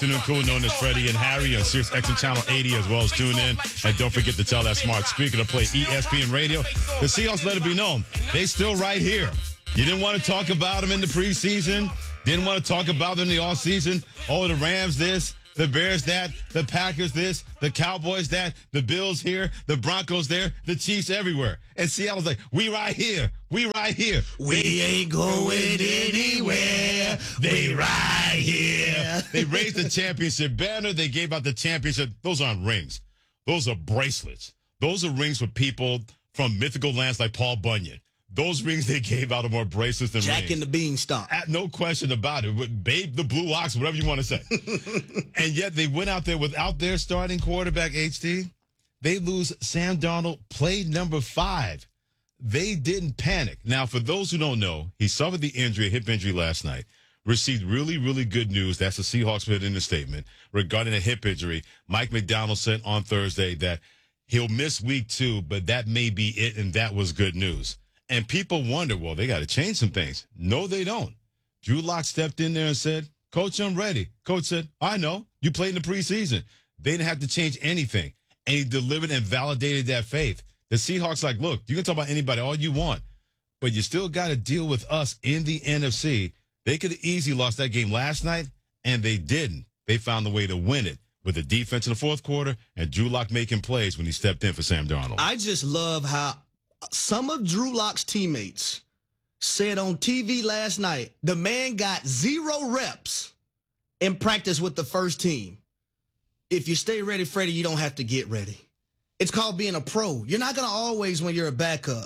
Afternoon Cool, known as Freddie and Harry on Sirius XM Channel 80, as well as tune in. And don't forget to tell that smart speaker to play ESPN Radio. The Seahawks let it be known, they still right here. You didn't want to talk about them in the preseason. Didn't want to talk about them in the offseason. Oh, the Rams this, the Bears that, the Packers this, the Cowboys that, the Bills here, the Broncos there, the Chiefs everywhere. And Seattle's like, we right here. We right here. We ain't going anywhere. They right here. They raised the championship banner. They gave out the championship. Those aren't rings. Those are bracelets. Those are rings for people from mythical lands like Paul Bunyan. Those rings they gave out are more bracelets than Jack rings. and the Beanstalk. No question about it. With Babe the Blue Ox, whatever you want to say. And yet they went out there without their starting quarterback, HT. They lose Sam Darnold, played number 5. They didn't panic. Now, for those who don't know, he suffered the injury, a hip injury last night. Received really, really good news. That's the Seahawks put in the statement regarding a hip injury. Mike McDonald said on Thursday that he'll miss week 2, but that may be it, and that was good news. And people wonder, well, they got to change some things. No, they don't. Drew Lock stepped in there and said, Coach, I'm ready. Coach said, I know. You played in the preseason. They didn't have to change anything. And he delivered and validated that faith. The Seahawks like, look, you can talk about anybody all you want, but you still got to deal with us in the NFC. They could have easily lost that game last night, and they didn't. They found a way to win it with the defense in the fourth quarter and Drew Lock making plays when he stepped in for Sam Darnold. I just love how some of Drew Lock's teammates said on TV last night, the man got 0 reps in practice with the first team. If you stay ready, Freddie, you don't have to get ready. It's called being a pro. You're not going to always, when you're a backup,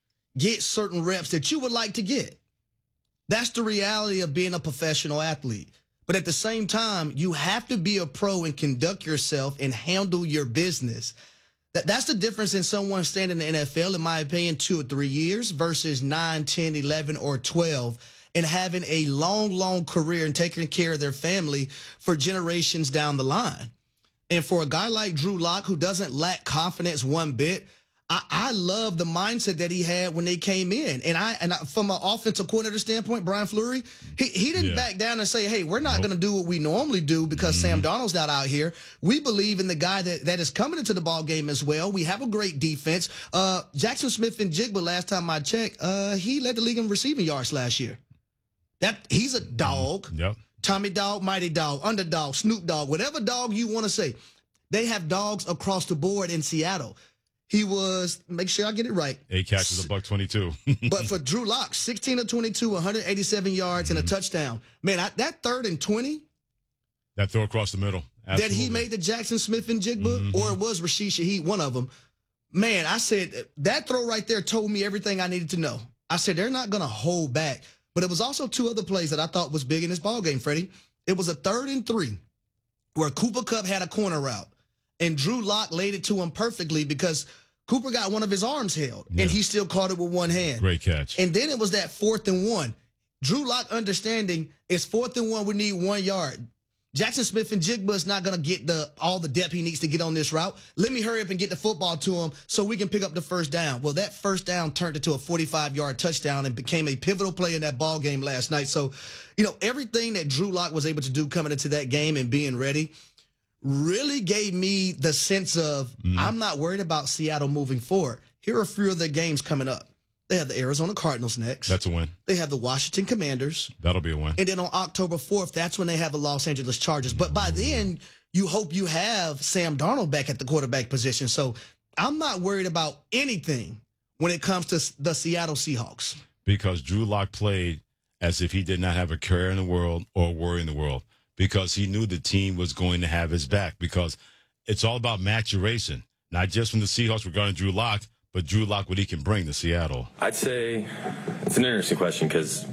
get certain reps that you would like to get. That's the reality of being a professional athlete. But at the same time, you have to be a pro and conduct yourself and handle your business. That's the difference in someone standing in the NFL, in my opinion, 2 or 3 years versus 9, 10, 11, or 12, and having a long, long career and taking care of their family for generations down the line. And for a guy like Drew Lock, who doesn't lack confidence one bit, I love the mindset that he had when they came in. And I from an offensive coordinator standpoint, Brian Fleury, he didn't back down and say, hey, we're not going to do what we normally do because Sam Darnold's not out here. We believe in the guy that is coming into the ball game as well. We have a great defense. Jackson Smith-Njigba, last time I checked, he led the league in receiving yards last year. He's a dog. Yep. Tommy Dog, Mighty Dog, Underdog, Snoop Dogg, whatever dog you want to say. They have dogs across the board in Seattle. He was, make sure I get it right. 8 catches, $122. But for Drew Lock, 16 of 22, 187 yards and a touchdown. Man, that 3rd and 20. That throw across the middle. Absolutely. That he made the Jackson Smith-Njigba, or it was Rashid Shaheed, one of them. Man, I said, that throw right there told me everything I needed to know. I said, they're not going to hold back. But it was also 2 other plays that I thought was big in this ballgame, Freddie. It was a 3rd and 3 where Cooper Kupp had a corner route, and Drew Lock laid it to him perfectly because Cooper got one of his arms held, and he still caught it with one hand. Great catch. And then it was that 4th and 1. Drew Lock understanding it's 4th and 1, we need 1 yard. Jackson Smith-Njigba is not going to get all the depth he needs to get on this route. Let me hurry up and get the football to him so we can pick up the first down. Well, that first down turned into a 45-yard touchdown and became a pivotal play in that ball game last night. So, everything that Drew Lock was able to do coming into that game and being ready really gave me the sense of I'm not worried about Seattle moving forward. Here are a few of their games coming up. They have the Arizona Cardinals next. That's a win. They have the Washington Commanders. That'll be a win. And then on October 4th, that's when they have the Los Angeles Chargers. But by then, you hope you have Sam Darnold back at the quarterback position. So I'm not worried about anything when it comes to the Seattle Seahawks. Because Drew Lock played as if he did not have a career in the world or a worry in the world. Because he knew the team was going to have his back. Because it's all about maturation. Not just from the Seahawks regarding Drew Lock, but Drew Lock, what he can bring to Seattle. I'd say it's an interesting question because,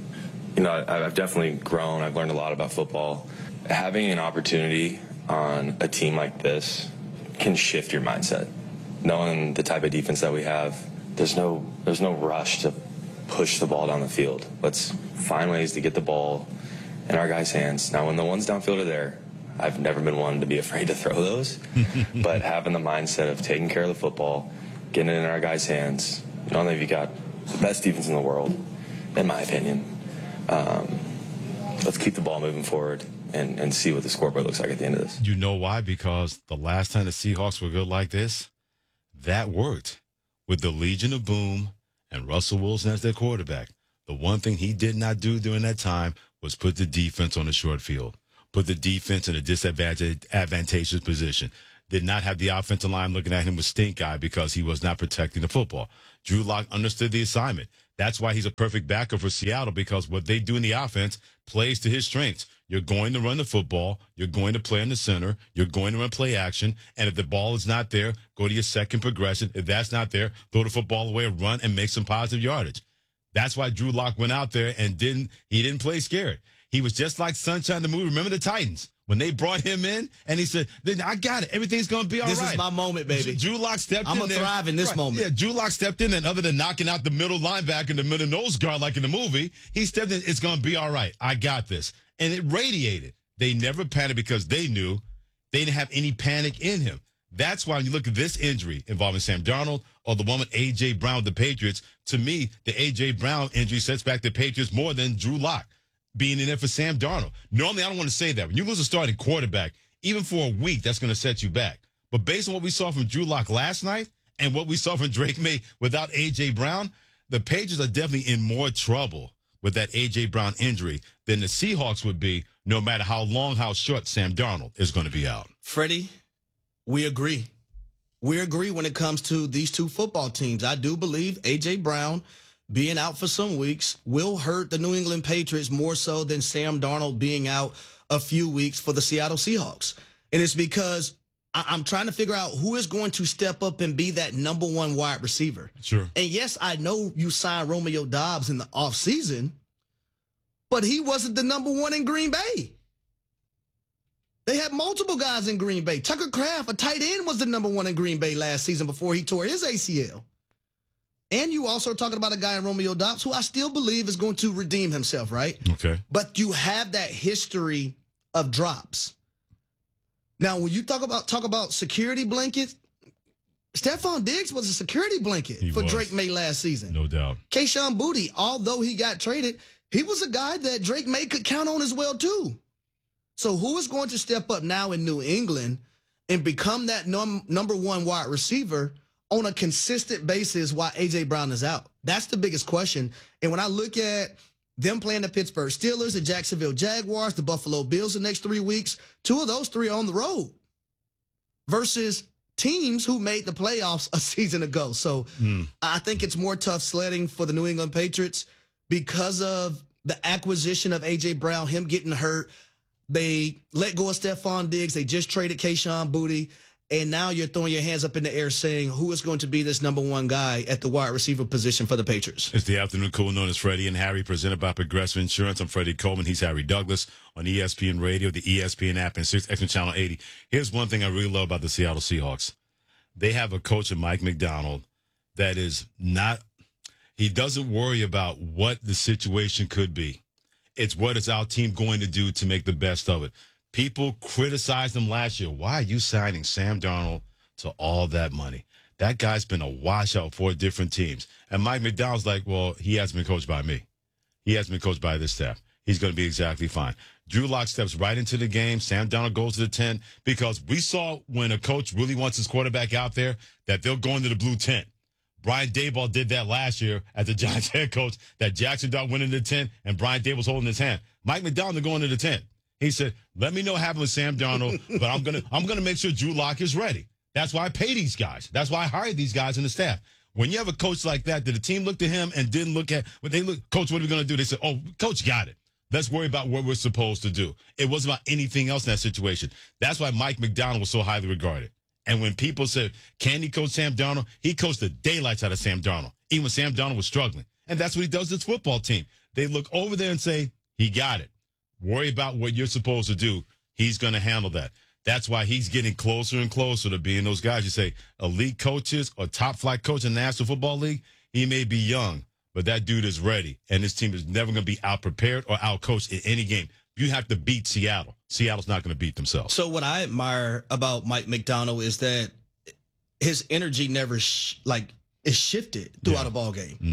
I've definitely grown. I've learned a lot about football. Having an opportunity on a team like this can shift your mindset. Knowing the type of defense that we have, there's no rush to push the ball down the field. Let's find ways to get the ball in our guys' hands. Now, when the ones downfield are there, I've never been one to be afraid to throw those. But having the mindset of taking care of the football, getting it in our guys' hands, not only have you got the best defense in the world, in my opinion, let's keep the ball moving forward and see what the scoreboard looks like at the end of this. You know why? Because the last time the Seahawks were good like this, that worked with the Legion of Boom and Russell Wilson as their quarterback. The one thing he did not do during that time was put the defense on the short field, put the defense in a disadvantageous position. Did not have the offensive line looking at him with stink eye because he was not protecting the football. Drew Lock understood the assignment. That's why he's a perfect backup for Seattle, because what they do in the offense plays to his strengths. You're going to run the football. You're going to play in the center. You're going to run play action. And if the ball is not there, go to your second progression. If that's not there, throw the football away, run, and make some positive yardage. That's why Drew Lock went out there and didn't play scared. He was just like Sunshine the movie. Remember the Titans? When they brought him in and he said, I got it. Everything's going to be all right. This is my moment, baby. Drew Lock stepped in there. I'm going to thrive in this moment. Yeah, Drew Lock stepped in, and other than knocking out the middle linebacker and the middle nose guard like in the movie, he stepped in, it's going to be all right. I got this. And it radiated. They never panicked because they knew they didn't have any panic in him. That's why when you look at this injury involving Sam Darnold or the one with A.J. Brown with the Patriots, to me, the A.J. Brown injury sets back the Patriots more than Drew Lock being in there for Sam Darnold. Normally, I don't want to say that. When you lose a starting quarterback, even for a week, that's going to set you back. But based on what we saw from Drew Lock last night and what we saw from Drake May without A.J. Brown, the Patriots are definitely in more trouble with that A.J. Brown injury than the Seahawks would be, no matter how long, how short Sam Darnold is going to be out. Freddie, we agree. We agree when it comes to these two football teams. I do believe A.J. Brown being out for some weeks will hurt the New England Patriots more so than Sam Darnold being out a few weeks for the Seattle Seahawks. And it's because I'm trying to figure out who is going to step up and be that number one wide receiver. Sure. And yes, I know you signed Romeo Doubs in the offseason, but he wasn't the number one in Green Bay. They had multiple guys in Green Bay. Tucker Kraft, a tight end, was the number one in Green Bay last season before he tore his ACL. And you also are talking about a guy in Romeo Doubs who I still believe is going to redeem himself, right? Okay. But you have that history of drops. Now, when you talk about security blankets, Stephon Diggs was a security blanket for Drake May last season. No doubt. Kayshon Boutte, although he got traded, he was a guy that Drake May could count on as well, too. So who is going to step up now in New England and become that number one wide receiver on a consistent basis while A.J. Brown is out? That's the biggest question. And when I look at them playing the Pittsburgh Steelers, the Jacksonville Jaguars, the Buffalo Bills the next 3 weeks, 2 of those 3 are on the road versus teams who made the playoffs a season ago. So I think it's more tough sledding for the New England Patriots because of the acquisition of A.J. Brown, him getting hurt. They let go of Stephon Diggs. They just traded Kayshon Boutte. And now you're throwing your hands up in the air saying who is going to be this number one guy at the wide receiver position for the Patriots. It's the afternoon cool known as Freddie and Harry, presented by Progressive Insurance. I'm Freddie Coleman. He's Harry Douglas on ESPN Radio, the ESPN app, and 6X Channel 80. Here's one thing I really love about the Seattle Seahawks. They have a coach in Mike Macdonald that is not – he doesn't worry about what the situation could be. It's what is our team going to do to make the best of it. People criticized him last year. Why are you signing Sam Darnold to all that money? That guy's been a washout for different teams. And Mike Macdonald's like, well, he hasn't been coached by me. He hasn't been coached by this staff. He's going to be exactly fine. Drew Lock steps right into the game. Sam Darnold goes to the 10 because we saw when a coach really wants his quarterback out there that they'll go into the blue tent. Brian Daboll did that last year as the Giants head coach, that Jackson Dart went into the tent and Brian Daboll's holding his hand. Mike Macdonald going to the tent. He said, let me know what happened with Sam Darnold, but I'm gonna make sure Drew Lock is ready. That's why I pay these guys. That's why I hired these guys in the staff. When you have a coach like that, did the team look to him and didn't look at what they look, Coach, what are we gonna do? They said, oh, Coach got it. Let's worry about what we're supposed to do. It wasn't about anything else in that situation. That's why Mike Macdonald was so highly regarded. And when people said, can he coach Sam Darnold? He coached the daylights out of Sam Darnold, even when Sam Darnold was struggling. And that's what he does to his football team. They look over there and say, he got it. Worry about what you're supposed to do. He's going to handle that. That's why he's getting closer and closer to being those guys. You say elite coaches or top flight coach in the National Football League, he may be young, but that dude is ready. And this team is never going to be out prepared or out coached in any game. You have to beat Seattle. Seattle's not going to beat themselves. So what I admire about Mike Macdonald is that his energy never is shifted throughout a ball game. Mm-hmm.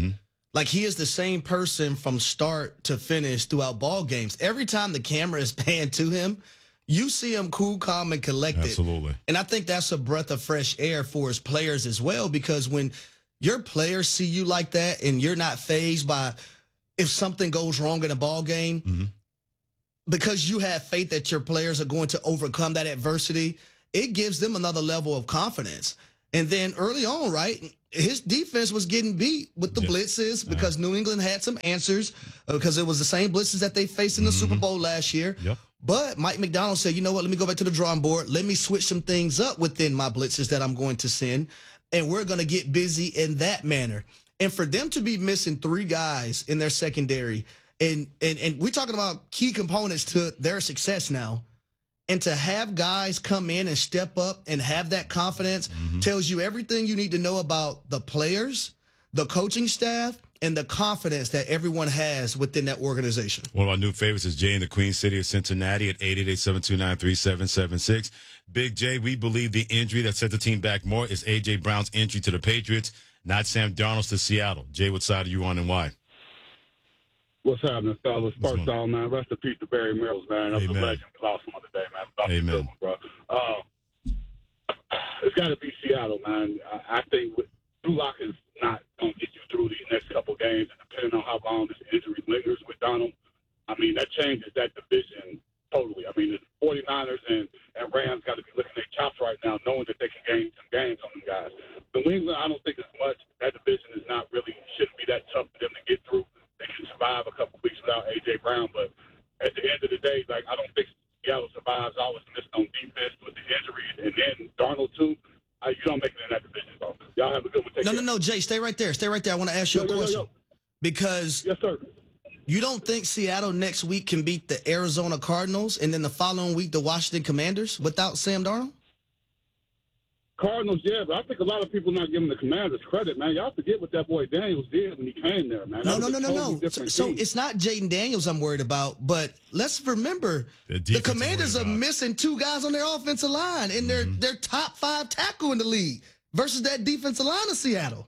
Like, he is the same person from start to finish throughout ball games. Every time the camera is panned to him, you see him cool, calm, and collected. Absolutely. And I think that's a breath of fresh air for his players as well, because when your players see you like that and you're not fazed by if something goes wrong in a ball game, because you have faith that your players are going to overcome that adversity, it gives them another level of confidence. And then early on, right, his defense was getting beat with the blitzes because New England had some answers, because it was the same blitzes that they faced in the Super Bowl last year. Yep. But Mike Macdonald said, you know what, let me go back to the drawing board. Let me switch some things up within my blitzes that I'm going to send, and we're going to get busy in that manner. And for them to be missing 3 guys in their secondary, and we're talking about key components to their success now, and to have guys come in and step up and have that confidence tells you everything you need to know about the players, the coaching staff, and the confidence that everyone has within that organization. One of our new favorites is Jay in the Queen City of Cincinnati at 888-729-3776. Big J, we believe the injury that set the team back more is A.J. Brown's entry to the Patriots, not Sam Darnold's to Seattle. Jay, what side are you on and why? What's happening, fellas? First off, man, rest in peace to Barry Mills, man. That was a legend. We lost him today, man. Amen. Good one, bro. It's got to be Seattle, man. I think Drew Lock is not going to get you through these next couple games, and depending on how long this injury lingers with Donald, I mean, that changes that division totally. I mean, the 49ers and Rams got to be licking their chops right now, knowing that they can gain some games on them guys. New England, I don't think as much. That division is not really, shouldn't be that tough for them to get through. They can survive a couple weeks without A.J. Brown, but at the end of the day, like, I don't think Seattle survives. I was missing on defense with the injuries, and then Darnold, too. You don't make it in that division, though. Y'all have a good one. No, Jay, stay right there. Stay right there. I want to ask you a question. Because yes, sir. You don't think Seattle next week can beat the Arizona Cardinals and then the following week the Washington Commanders without Sam Darnold? Cardinals, yeah, but I think a lot of people not giving the Commanders credit, man. Y'all forget what that boy Daniels did when he came there, man. No. So it's not Jaden Daniels I'm worried about, but let's remember the Commanders are missing 2 guys on their offensive line, and they're top 5 tackle in the league versus that defensive line of Seattle.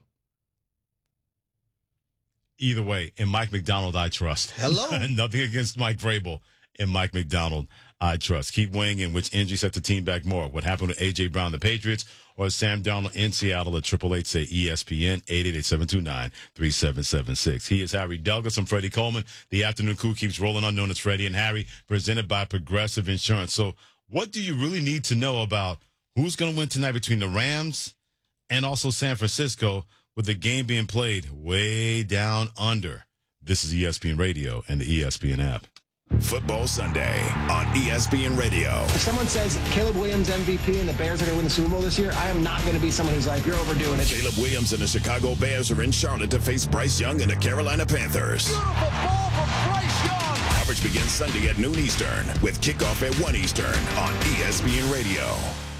Either way, in Mike Macdonald, I trust. Hello. Nothing against Mike Vrabel. In Mike Macdonald, I trust. Keep weighing in which injury set the team back more. What happened with A.J. Brown, the Patriots, or Sam Darnold in Seattle at 888-SAY-ESPN, 888-729-3776. He is Harry Douglas. I'm Freddie Coleman. The afternoon crew keeps rolling on, known as Freddie and Harry, presented by Progressive Insurance. So what do you really need to know about who's going to win tonight between the Rams and also San Francisco, with the game being played way down under? This is ESPN Radio and the ESPN app. Football Sunday on ESPN Radio. If someone says Caleb Williams MVP and the Bears are going to win the Super Bowl this year, I am not going to be someone who's like, you're overdoing it. Caleb Williams and the Chicago Bears are in Charlotte to face Bryce Young and the Carolina Panthers. Beautiful ball from Bryce Young. Coverage begins Sunday at noon Eastern with kickoff at 1 Eastern on ESPN Radio.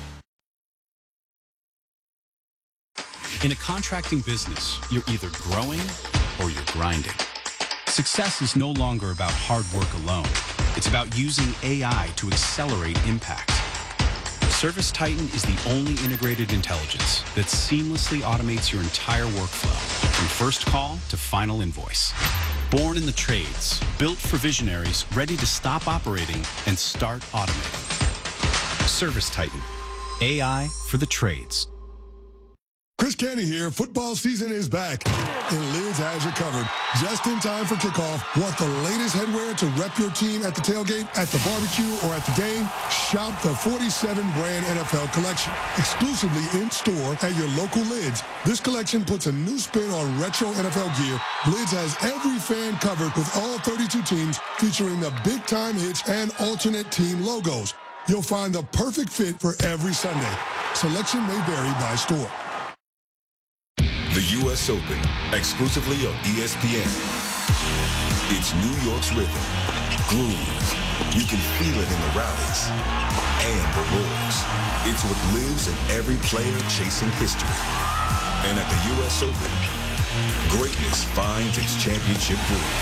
In a contracting business, you're either growing or you're grinding. Success is no longer about hard work alone. It's about using AI to accelerate impact. ServiceTitan is the only integrated intelligence that seamlessly automates your entire workflow, from first call to final invoice. Born in the trades, built for visionaries ready to stop operating and start automating. ServiceTitan, AI for the trades. Chris Canty here. Football season is back, and Lids has you covered. Just in time for kickoff. Want the latest headwear to rep your team at the tailgate, at the barbecue, or at the game? Shop the 47-brand NFL collection. Exclusively in-store at your local Lids. This collection puts a new spin on retro NFL gear. Lids has every fan covered with all 32 teams, featuring the big-time hits and alternate team logos. You'll find the perfect fit for every Sunday. Selection may vary by store. The U.S. Open, exclusively on ESPN. It's New York's rhythm, groove. You can feel it in the rallies and the roars. It's what lives in every player chasing history. And at the U.S. Open, greatness finds its championship groove.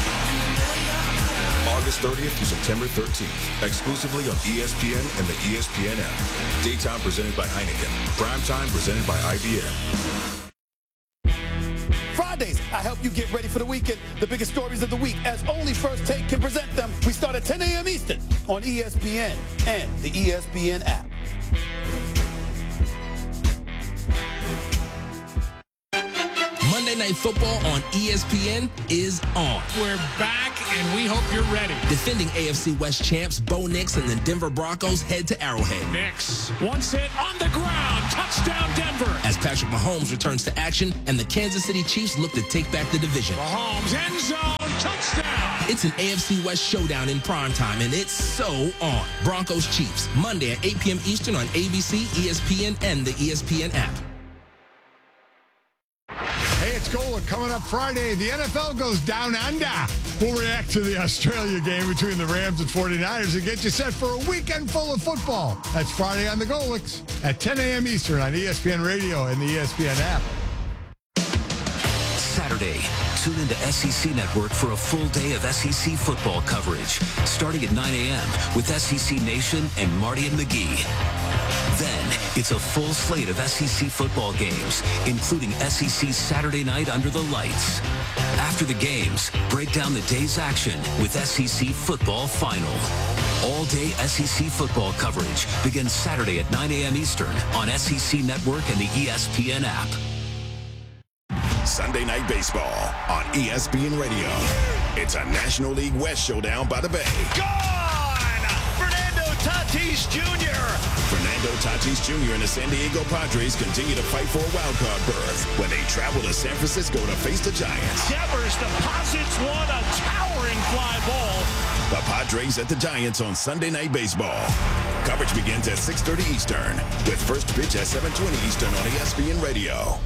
August 30th through September 13th, exclusively on ESPN and the ESPN app. Daytime presented by Heineken. Primetime presented by IBM. Fridays, I help you get ready for the weekend. The biggest stories of the week, as only First Take can present them. We start at 10 a.m. Eastern on ESPN and the ESPN app. Monday Night Football on ESPN is on. We're back, and we hope you're ready. Defending AFC West champs Bo Nix and the Denver Broncos head to Arrowhead. Nix, once hit on the ground, touchdown Denver. As Patrick Mahomes returns to action and the Kansas City Chiefs look to take back the division. Mahomes, end zone, touchdown. It's an AFC West showdown in primetime, and it's so on. Broncos Chiefs, Monday at 8 p.m. Eastern on ABC, ESPN, and the ESPN app. Hey, it's Golic. Coming up Friday, the NFL goes down under. We'll react to the Australia game between the Rams and 49ers and get you set for a weekend full of football. That's Friday on the Golics at 10 a.m. Eastern on ESPN Radio and the ESPN app. Saturday, tune into SEC Network for a full day of SEC football coverage, starting at 9 a.m. with SEC Nation and Marty and McGee. Then, it's a full slate of SEC football games, including SEC Saturday Night Under the Lights. After the games, break down the day's action with SEC Football Final. All-day SEC football coverage begins Saturday at 9 a.m. Eastern on SEC Network and the ESPN app. Sunday Night Baseball on ESPN Radio. It's a National League West showdown by the Bay. Gone! Fernando Tatis Jr. Fernando Tatis Jr. and the San Diego Padres continue to fight for a wildcard berth when they travel to San Francisco to face the Giants. Devers deposits one, a towering fly ball. The Padres at the Giants on Sunday Night Baseball. Coverage begins at 6:30 Eastern with first pitch at 7:20 Eastern on ESPN Radio.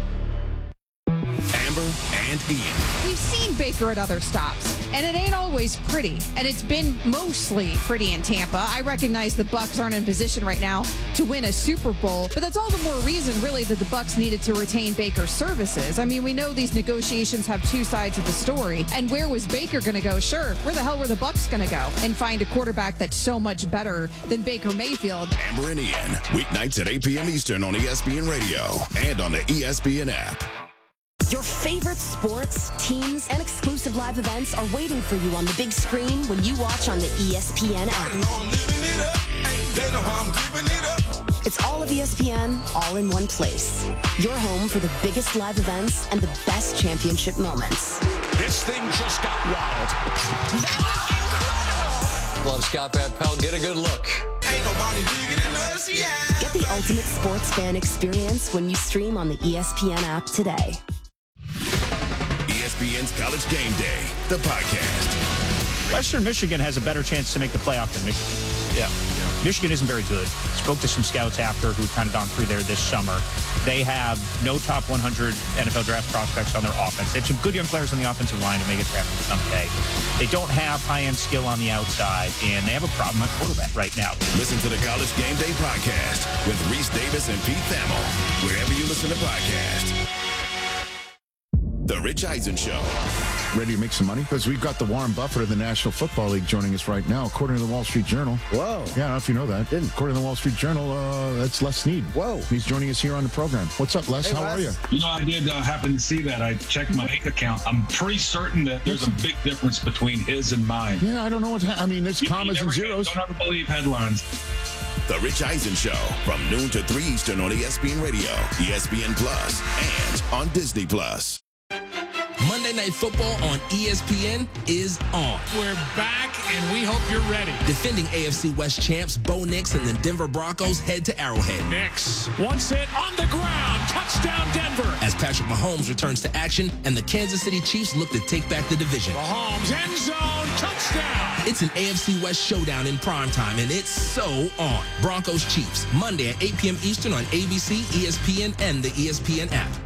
Amber and Ian. We've seen Baker at other stops, and it ain't always pretty. And it's been mostly pretty in Tampa. I recognize the Bucs aren't in position right now to win a Super Bowl, but that's all the more reason, really, that the Bucs needed to retain Baker's services. I mean, we know these negotiations have two sides of the story. And where was Baker going to go? Sure, where the hell were the Bucs going to go and find a quarterback that's so much better than Baker Mayfield? Amber and Ian, weeknights at 8 p.m. Eastern on ESPN Radio and on the ESPN app. Your favorite sports, teams, and exclusive live events are waiting for you on the big screen when you watch on the ESPN app. It's all of ESPN, all in one place. Your home for the biggest live events and the best championship moments. This thing just got wild. Love Scott Van Pelt. Get a good look. Get the ultimate sports fan experience when you stream on the ESPN app today. ESPN's College Game Day, the podcast. Western Michigan has a better chance to make the playoff than Michigan. Yeah. Michigan isn't very good. Spoke to some scouts after who've kind of gone through there this summer. They have no top 100 NFL draft prospects on their offense. They have some good young players on the offensive line to make it drafted someday. They don't have high-end skill on the outside, and they have a problem at quarterback right now. Listen to the College Game Day podcast with Reese Davis and Pete Thamel, wherever you listen to podcasts. The Rich Eisen Show. Ready to make some money? Because we've got the Warren Buffett of the National Football League joining us right now, according to the Wall Street Journal. Whoa. Yeah, I don't know if you know that. Didn't. According to the Wall Street Journal, that's Les Snead. Whoa. He's joining us here on the program. What's up, Les? Hey, How are you? You know, I did happen to see that. I checked my bank account. I'm pretty certain that there's a big difference between his and mine. Yeah, I don't know I mean, there's commas and zeros. Don't ever believe headlines. The Rich Eisen Show from noon to 3 Eastern on ESPN Radio, ESPN Plus, and on Disney Plus. Monday Night Football on ESPN is on. We're back, and we hope you're ready. Defending AFC West champs Bo Nix and the Denver Broncos head to Arrowhead. Nix, once hit on the ground, touchdown Denver. As Patrick Mahomes returns to action and the Kansas City Chiefs look to take back the division. Mahomes, end zone, touchdown. It's an AFC West showdown in primetime, and it's so on. Broncos Chiefs, Monday at 8 p.m. Eastern on ABC, ESPN, and the ESPN app.